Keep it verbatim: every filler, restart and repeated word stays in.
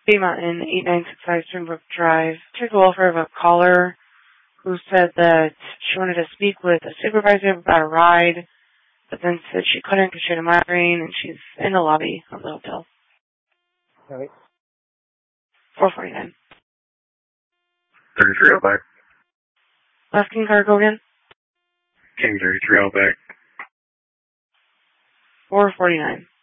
Bay Mountain, eight nine six five Springbrook Drive. Took the welfare of a caller who said that she wanted to speak with a supervisor about a ride, but then said she couldn't because she had a migraine, and she's in the lobby of the hotel. All right. four forty-nine. thirty-three Outback. Last King car, go again? King thirty-three Outback. four forty-nine.